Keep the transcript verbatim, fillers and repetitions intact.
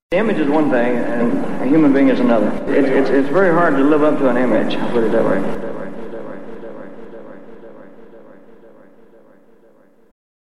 The image is one thing, and a human being is another. It's, it's, it's very hard to live up to an image, I'll put it that way.